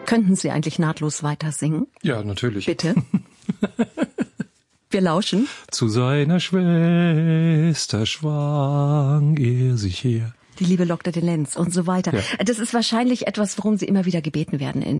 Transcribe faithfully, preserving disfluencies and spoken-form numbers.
Könnten Sie eigentlich nahtlos weiter singen? Ja, natürlich. Bitte. Wir lauschen. Zu seiner Schwester schwang er sich her. Die Liebe lockte den Lenz und so weiter. Ja. Das ist wahrscheinlich etwas, worum Sie immer wieder gebeten werden in